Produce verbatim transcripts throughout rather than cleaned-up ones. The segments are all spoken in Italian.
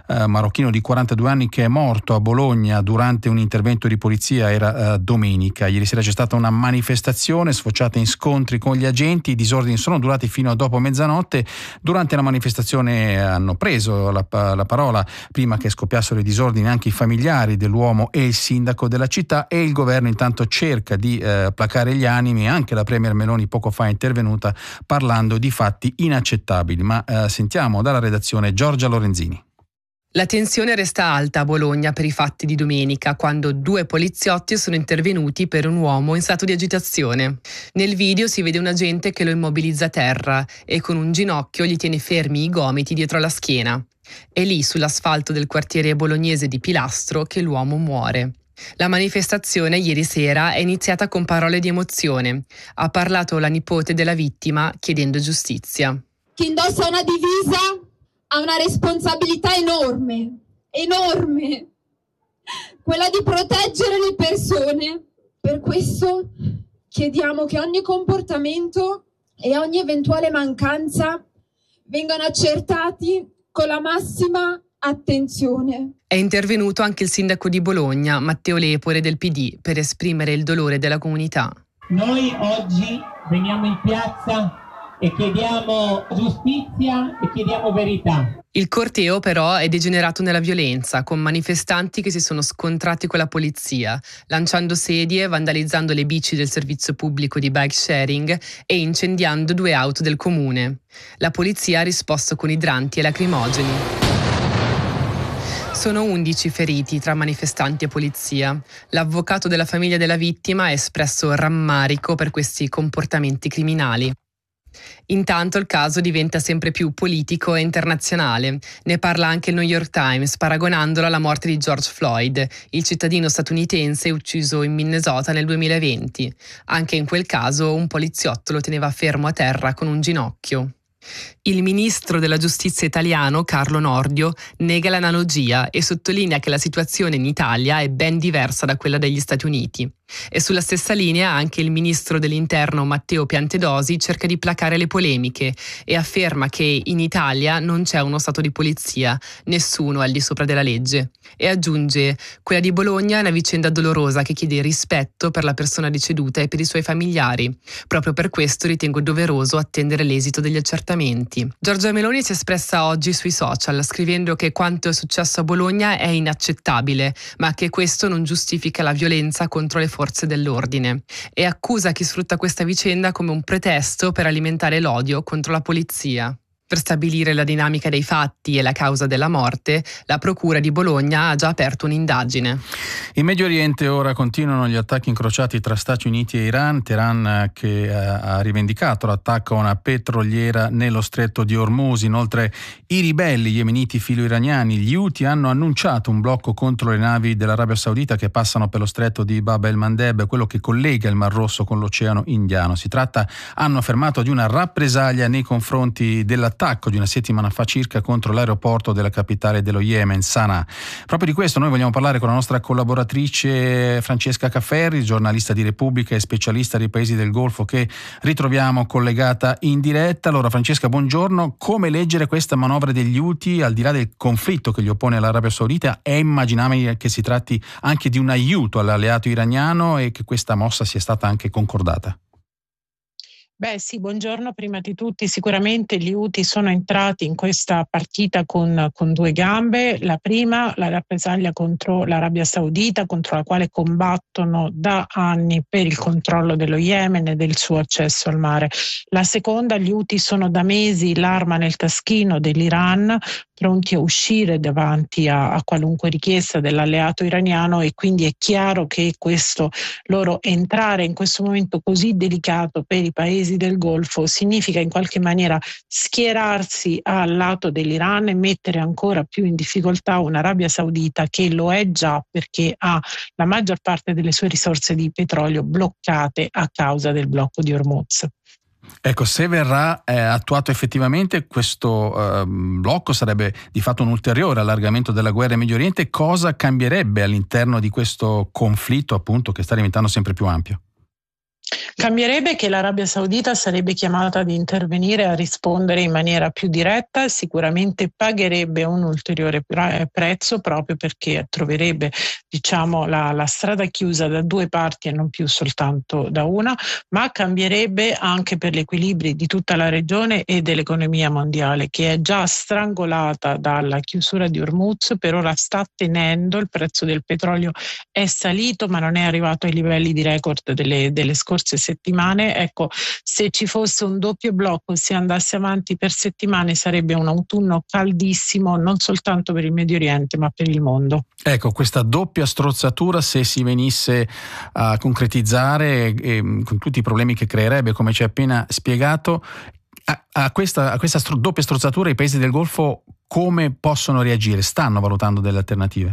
eh, marocchino di quarantadue anni che è morto a Bologna durante un intervento di polizia. Era eh, domenica. Ieri sera c'è stata una manifestazione sfociata in scontri con gli agenti. I disordini sono durati fino a dopo mezzanotte. Durante la manifestazione hanno preso la, la parola, prima che scoppiassero i disordini, anche i familiari dell'uomo e il sindaco della città, e il governo intanto cerca di eh, placare gli animi. Anche la premier Meloni poco fa è intervenuta parlando di fatti inaccettabili. Ma eh, sentiamo dalla redazione Giorgia Lorenzini. La tensione resta alta a Bologna per i fatti di domenica, quando due poliziotti sono intervenuti per un uomo in stato di agitazione. Nel video si vede un agente che lo immobilizza a terra e con un ginocchio gli tiene fermi i gomiti dietro la schiena. È lì, sull'asfalto del quartiere bolognese di Pilastro, che l'uomo muore. La manifestazione ieri sera è iniziata con parole di emozione. Ha parlato la nipote della vittima chiedendo giustizia. Chi indossa una divisa ha una responsabilità enorme, enorme, quella di proteggere le persone. Per questo chiediamo che ogni comportamento e ogni eventuale mancanza vengano accertati con la massima attenzione. È intervenuto anche il sindaco di Bologna, Matteo Lepore del P D, per esprimere il dolore della comunità. Noi oggi veniamo in piazza e chiediamo giustizia e chiediamo verità. Il corteo però è degenerato nella violenza, con manifestanti che si sono scontrati con la polizia, lanciando sedie, vandalizzando le bici del servizio pubblico di bike sharing e incendiando due auto del comune. La polizia ha risposto con idranti e lacrimogeni. Sono undici feriti tra manifestanti e polizia. L'avvocato della famiglia della vittima ha espresso rammarico per questi comportamenti criminali. Intanto il caso diventa sempre più politico e internazionale. Ne parla anche il New York Times, paragonandolo alla morte di George Floyd, il cittadino statunitense ucciso in Minnesota nel duemilaventi. Anche in quel caso un poliziotto lo teneva fermo a terra con un ginocchio. Il ministro della giustizia italiano, Carlo Nordio, nega l'analogia e sottolinea che la situazione in Italia è ben diversa da quella degli Stati Uniti. E sulla stessa linea anche il ministro dell'Interno, Matteo Piantedosi, cerca di placare le polemiche e afferma che in Italia non c'è uno stato di polizia, nessuno è al di sopra della legge. E aggiunge: quella di Bologna è una vicenda dolorosa che chiede rispetto per la persona deceduta e per i suoi familiari. Proprio per questo ritengo doveroso attendere l'esito degli accertamenti. Giorgia Meloni si è espressa oggi sui social, scrivendo che quanto è successo a Bologna è inaccettabile, ma che questo non giustifica la violenza contro le forze dell'ordine, e accusa chi sfrutta questa vicenda come un pretesto per alimentare l'odio contro la polizia. Per stabilire la dinamica dei fatti e la causa della morte, la Procura di Bologna ha già aperto un'indagine. In Medio Oriente ora continuano gli attacchi incrociati tra Stati Uniti e Iran. Teheran che ha rivendicato l'attacco a una petroliera nello stretto di Hormuz. Inoltre i ribelli yemeniti filo-iraniani, gli Houthi, hanno annunciato un blocco contro le navi dell'Arabia Saudita che passano per lo stretto di Bab el-Mandeb, quello che collega il Mar Rosso con l'Oceano Indiano. Si tratta, hanno affermato, di una rappresaglia nei confronti dell'attacco attacco di una settimana fa circa contro l'aeroporto della capitale dello Yemen, Sana'a. Proprio di questo noi vogliamo parlare con la nostra collaboratrice Francesca Cafferri, giornalista di Repubblica e specialista dei paesi del Golfo, che ritroviamo collegata in diretta. Allora Francesca, buongiorno. Come leggere questa manovra degli Houthi, al di là del conflitto che li oppone all'Arabia Saudita? È immaginabile che si tratti anche di un aiuto all'alleato iraniano e che questa mossa sia stata anche concordata? Beh sì, buongiorno. Prima di tutti sicuramente gli Houthi sono entrati in questa partita con, con due gambe. La prima, la rappresaglia contro l'Arabia Saudita, contro la quale combattono da anni per il controllo dello Yemen e del suo accesso al mare. La seconda, gli Houthi sono da mesi l'arma nel taschino dell'Iran, pronti a uscire davanti a, a qualunque richiesta dell'alleato iraniano, e quindi è chiaro che questo loro entrare in questo momento così delicato per i paesi del Golfo significa in qualche maniera schierarsi al lato dell'Iran e mettere ancora più in difficoltà un'Arabia Saudita che lo è già, perché ha la maggior parte delle sue risorse di petrolio bloccate a causa del blocco di Hormuz. Ecco, se verrà eh, attuato effettivamente questo eh, blocco, sarebbe di fatto un ulteriore allargamento della guerra in Medio Oriente. Cosa cambierebbe all'interno di questo conflitto, appunto, che sta diventando sempre più ampio? Cambierebbe che l'Arabia Saudita sarebbe chiamata ad intervenire, a rispondere in maniera più diretta, sicuramente pagherebbe un ulteriore prezzo proprio perché troverebbe, diciamo, la, la strada chiusa da due parti e non più soltanto da una, ma cambierebbe anche per gli equilibri di tutta la regione e dell'economia mondiale, che è già strangolata dalla chiusura di Hormuz. Per ora sta tenendo, il prezzo del petrolio è salito ma non è arrivato ai livelli di record delle, delle scorse settimane. Ecco, se ci fosse un doppio blocco, se andasse avanti per settimane, sarebbe un autunno caldissimo non soltanto per il Medio Oriente ma per il mondo. Ecco, questa doppia strozzatura, se si venisse a concretizzare, eh, con tutti i problemi che creerebbe, come ci hai appena spiegato, a, a questa, a questa stro- doppia strozzatura i paesi del Golfo come possono reagire? Stanno valutando delle alternative?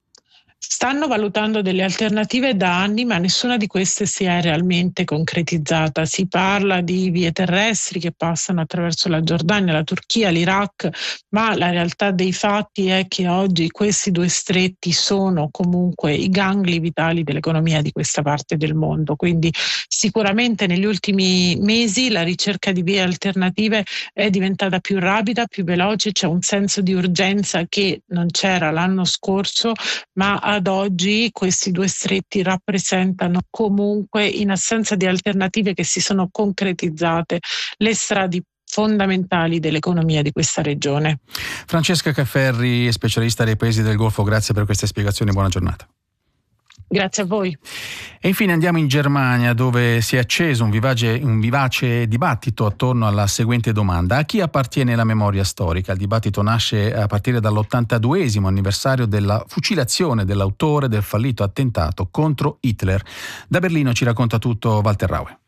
Stanno valutando delle alternative da anni, ma nessuna di queste si è realmente concretizzata. Si parla di vie terrestri che passano attraverso la Giordania, la Turchia, l'Iraq, ma la realtà dei fatti è che oggi questi due stretti sono comunque i gangli vitali dell'economia di questa parte del mondo. Quindi sicuramente negli ultimi mesi la ricerca di vie alternative è diventata più rapida, più veloce, c'è un senso di urgenza che non c'era l'anno scorso, ma ad oggi questi due stretti rappresentano comunque, in assenza di alternative che si sono concretizzate, le strade fondamentali dell'economia di questa regione. Francesca Cafferri, specialista dei paesi del Golfo, grazie per queste spiegazioni, buona giornata. Grazie a voi. E infine andiamo in Germania, dove si è acceso un vivace, un vivace dibattito attorno alla seguente domanda: a chi appartiene la memoria storica? Il dibattito nasce a partire dall'ottantaduesimo anniversario della fucilazione dell'autore del fallito attentato contro Hitler. Da Berlino ci racconta tutto Walter Raue.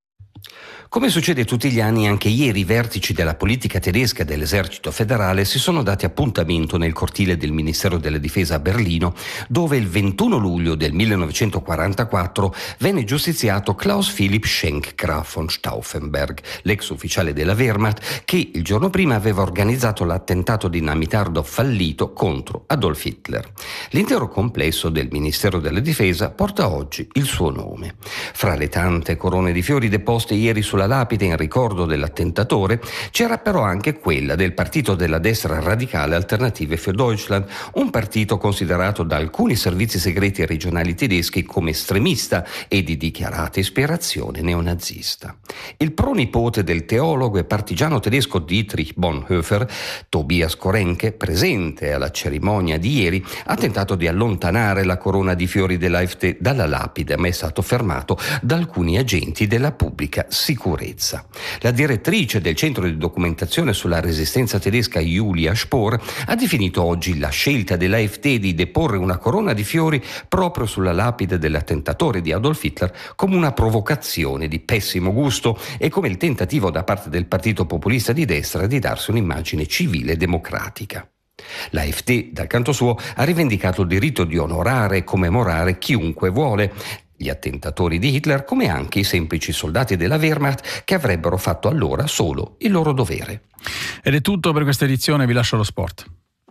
Come succede tutti gli anni, anche ieri i vertici della politica tedesca e dell'esercito federale si sono dati appuntamento nel cortile del Ministero della Difesa a Berlino, dove il ventuno luglio del millenovecentoquarantaquattro venne giustiziato Klaus Philipp Schenk Graf von Stauffenberg, l'ex ufficiale della Wehrmacht che il giorno prima aveva organizzato l'attentato dinamitardo fallito contro Adolf Hitler. L'intero complesso del Ministero della Difesa porta oggi il suo nome. Fra le tante corone di fiori deposte ieri sulla lapide in ricordo dell'attentatore c'era però anche quella del partito della destra radicale Alternative für Deutschland, un partito considerato da alcuni servizi segreti regionali tedeschi come estremista e di dichiarata ispirazione neonazista. Il pronipote del teologo e partigiano tedesco Dietrich Bonhoeffer, Tobias Korenke, presente alla cerimonia di ieri, ha tentato di allontanare la corona di fiori dell'AfD dalla lapide, ma è stato fermato da alcuni agenti della pubblica sicurezza. La direttrice del centro di documentazione sulla resistenza tedesca Julia Spohr ha definito oggi la scelta dell'AfD di deporre una corona di fiori proprio sulla lapide dell'attentatore di Adolf Hitler come una provocazione di pessimo gusto e come il tentativo da parte del partito populista di destra di darsi un'immagine civile e democratica. L'AfD, dal canto suo, ha rivendicato il diritto di onorare e commemorare chiunque vuole, gli attentatori di Hitler come anche i semplici soldati della Wehrmacht che avrebbero fatto allora solo il loro dovere. Ed è tutto per questa edizione, vi lascio allo sport.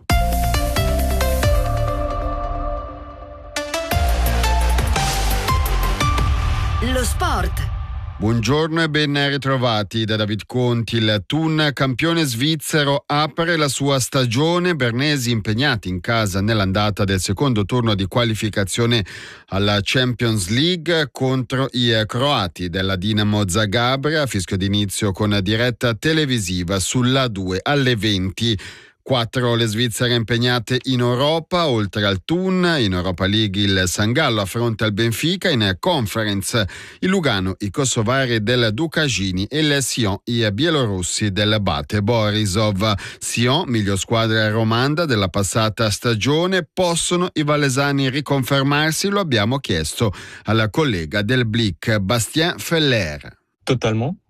Lo sport. Buongiorno e ben ritrovati da David Conti. Il Thun, campione svizzero, apre la sua stagione. Bernesi impegnati in casa nell'andata del secondo turno di qualificazione alla Champions League contro i croati della Dinamo Zagabria. Fischio d'inizio con diretta televisiva sulla due alle venti. Quattro le svizzere impegnate in Europa, oltre al Thun. In Europa League il San Gallo affronta il Benfica, in Conference il Lugano, i kosovari del Dukagini e il Sion, i bielorussi del Bate Borisov. Sion, miglior squadra romanda della passata stagione, possono i valesani riconfermarsi? Lo abbiamo chiesto alla collega del Blick, Bastien Feller. Totalement.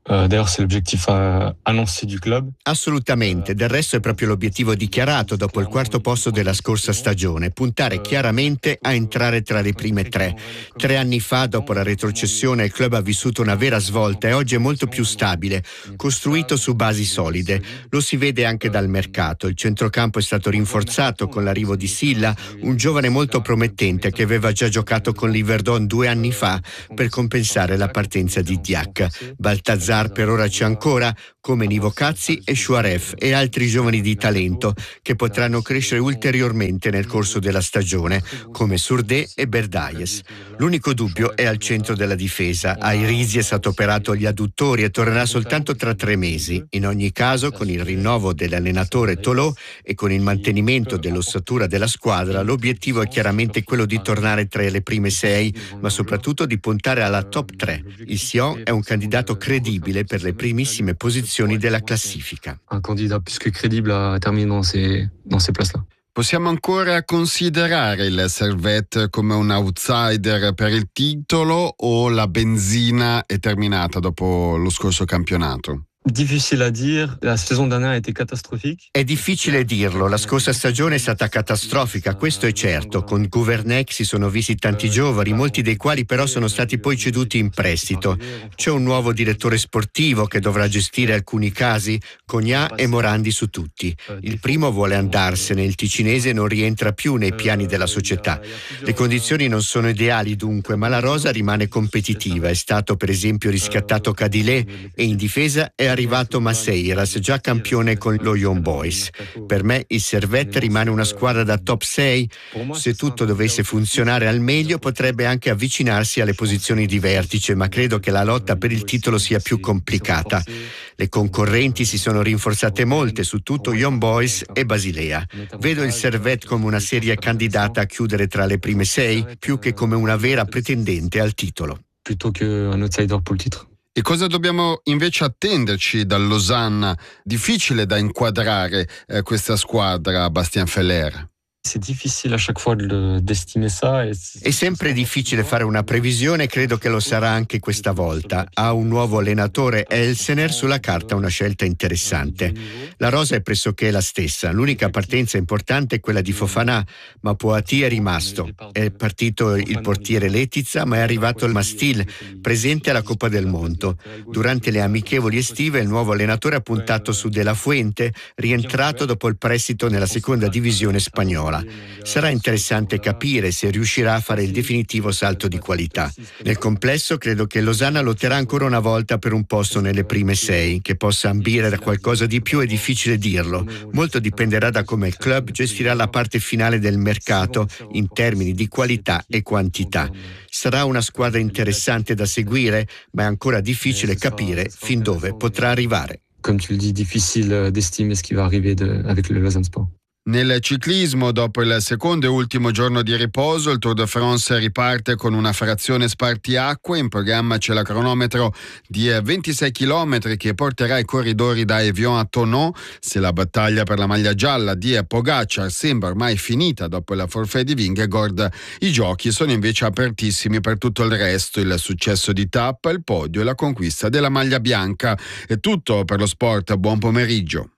D'ailleurs, c'est l'objectif annoncé du club. Assolutamente, del resto è proprio l'obiettivo dichiarato dopo il quarto posto della scorsa stagione, puntare chiaramente a entrare tra le prime tre. Tre anni fa, dopo la retrocessione, il club ha vissuto una vera svolta e oggi è molto più stabile, costruito su basi solide. Lo si vede anche dal mercato. Il centrocampo è stato rinforzato con l'arrivo di Silla, un giovane molto promettente che aveva già giocato con l'Yverdon due anni fa per compensare la partenza di Diac. Baltazar per ora c'è ancora, come Nivo Cazzi e Shuaref e altri giovani di talento che potranno crescere ulteriormente nel corso della stagione, come Surdé e Berdayes. L'unico dubbio è al centro della difesa. A Irisi è stato operato gli adduttori e tornerà soltanto tra tre mesi. In ogni caso, con il rinnovo dell'allenatore Tolò e con il mantenimento dell'ossatura della squadra, l'obiettivo è chiaramente quello di tornare tra le prime sei, ma soprattutto di puntare alla top tre. Il Sion è un candidato credibile per le primissime posizioni della classifica. Un candidat più che credibile a terminare dans ces, dans ces places-là. Possiamo ancora considerare il Servette come un outsider per il titolo o la benzina è terminata dopo lo scorso campionato? Difficile a dire, la saison dernière a été catastrophique. È difficile dirlo, la scorsa stagione è stata catastrofica, questo è certo. Con Gouvernec si sono visti tanti giovani, molti dei quali però sono stati poi ceduti in prestito. C'è un nuovo direttore sportivo che dovrà gestire alcuni casi, Cognà e Morandi su tutti. Il primo vuole andarsene, il ticinese non rientra più nei piani della società. Le condizioni non sono ideali dunque, ma la rosa rimane competitiva. È stato per esempio riscattato Cadilé e in difesa è arrivato Maceiras, già campione con lo Young Boys. Per me il Servette rimane una squadra da top sei. Se tutto dovesse funzionare al meglio potrebbe anche avvicinarsi alle posizioni di vertice, ma credo che la lotta per il titolo sia più complicata. Le concorrenti si sono rinforzate molte, su tutto Young Boys e Basilea. Vedo il Servette come una seria candidata a chiudere tra le prime sei, più che come una vera pretendente al titolo. Plutôt che un outsider pour le titre. E cosa dobbiamo invece attenderci dal Lausanne? Difficile da inquadrare eh, questa squadra, Bastien Feller. C'est difficile à chaque fois d'estimer ça. È sempre difficile fare una previsione, credo che lo sarà anche questa volta. Ha un nuovo allenatore, Elsener, sulla carta una scelta interessante. La rosa è pressoché la stessa, l'unica partenza importante è quella di Fofana, ma Poati è rimasto. È partito il portiere Letizia, ma è arrivato il Mastil, presente alla Coppa del Mondo. Durante le amichevoli estive il nuovo allenatore ha puntato su De La Fuente, rientrato dopo il prestito nella seconda divisione spagnola. Sarà interessante capire se riuscirà a fare il definitivo salto di qualità. Nel complesso credo che Losanna lotterà ancora una volta per un posto nelle prime sei. Che possa ambire da qualcosa di più è difficile dirlo. Molto dipenderà da come il club gestirà la parte finale del mercato in termini di qualità e quantità. Sarà una squadra interessante da seguire, ma è ancora difficile capire fin dove potrà arrivare. Come tu le dis, difficile d'estimer ce qui va arriver de, avec le Lausanne Sport. Nel ciclismo, dopo il secondo e ultimo giorno di riposo, il Tour de France riparte con una frazione spartiacque. In programma c'è la cronometro di ventisei chilometri che porterà i corridori da Evian a Thonon. Se la battaglia per la maglia gialla di Pogacar sembra ormai finita dopo la forfait di Vingegaard, i giochi sono invece apertissimi per tutto il resto. Il successo di tappa, il podio e la conquista della maglia bianca. È tutto per lo sport. Buon pomeriggio.